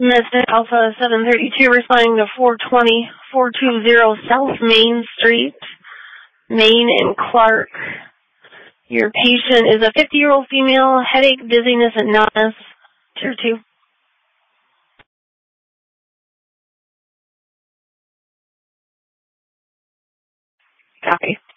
Mystic Alpha 732 responding to 420 South Main Street, Maine and Clark. Your patient is a 50-year-old female, headache, dizziness, and numbness. Tier 2. Copy.